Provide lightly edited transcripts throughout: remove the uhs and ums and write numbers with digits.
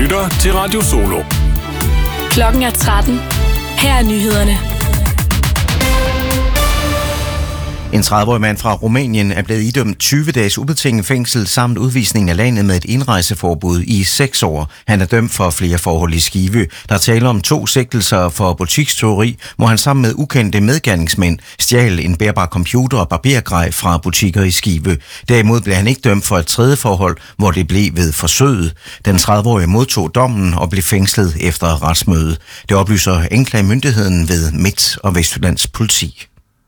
lytter til Radio Solo. Klokken er 13. Her er nyhederne. En 30-årig mand fra Rumænien er blevet idømt 20 dages ubetinget fængsel samt udvisning af landet med et indrejseforbud i 6 år. Han er dømt for flere forhold i Skive. Der taler om 2 sigtelser for butikstyveri, hvor han sammen med ukendte medgerningsmænd stjal en bærbar computer og barbergrej fra butikker i Skive. Derimod blev han ikke dømt for et tredje forhold, hvor det blev ved forsøget. Den 30-årige modtog dommen og blev fængslet efter retsmødet. Det oplyser anklagemyndigheden ved Midt- og Vestjyllands politi.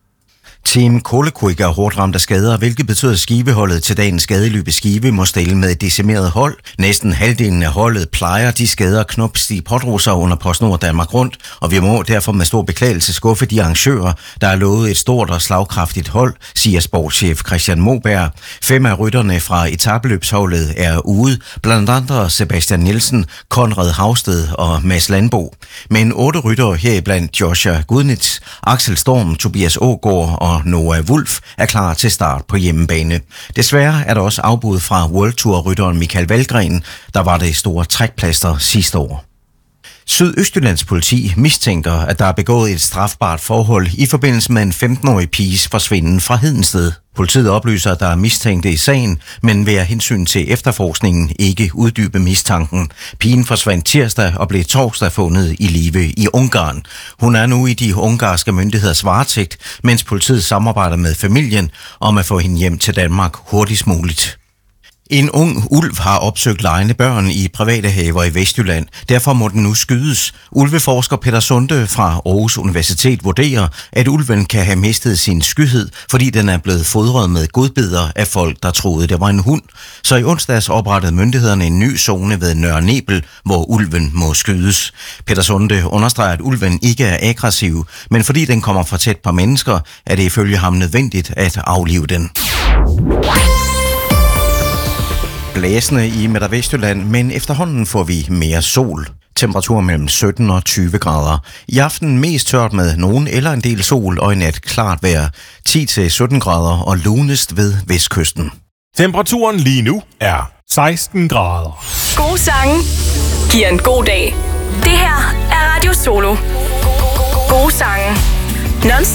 Team Kålekuik er hårdt ramt af skader, hvilket betyder, at Skiveholdet til dagens skadeløb i Skive må stille med et decimeret hold. Næsten halvdelen af holdet plejer de skader, Knopstig pådrog sig under PostNord Danmark Rundt, og vi må derfor med stor beklagelse skuffe de arrangører, der har lovet et stort og slagkraftigt hold, siger sportschef Christian Moberg. 5 af rytterne fra etapeløbsholdet er ude, blandt andre Sebastian Nielsen, Konrad Havsted og Mads Landbo. Men 8 ryttere heriblandt Joshua Gudnitz, Axel Storm, Tobias Aagaard og Noah Wulff er klar til start på hjemmebane. Desværre er der også afbud fra World Tour-rytteren Michael Valgren, der var det store trækplaster sidste år. Sydøstjyllands politi mistænker, at der er begået et strafbart forhold i forbindelse med en 15-årig piges forsvinden fra Hedensted. Politiet oplyser, at der er mistænkte i sagen, men ved hensyn til efterforskningen ikke uddybe mistanken. Pigen forsvandt tirsdag og blev torsdag fundet i live i Ungarn. Hun er nu i de ungarske myndigheders varetægt, mens politiet samarbejder med familien om at få hende hjem til Danmark hurtigst muligt. En ung ulv har opsøgt legende børn i private haver i Vestjylland. Derfor må den nu skydes. Ulveforsker Peter Sunde fra Aarhus Universitet vurderer, at ulven kan have mistet sin skyhed, fordi den er blevet fodret med godbidder af folk, der troede, det var en hund. Så i onsdags oprettede myndighederne en ny zone ved Nørre Nebel, hvor ulven må skydes. Peter Sunde understreger, at ulven ikke er aggressiv, men fordi den kommer for tæt på mennesker, er det ifølge ham nødvendigt at aflive den. Blæsende i Midt- og Vestjylland, men efterhånden får vi mere sol. Temperatur mellem 17 og 20 grader. I aften mest tørt med nogen eller en del sol og i nat klart vejr. 10-17 grader og lunest ved vestkysten. Temperaturen lige nu er 16 grader. Gode sange giver en god dag. Det her er Radio Solo. Gode sange. Non-stop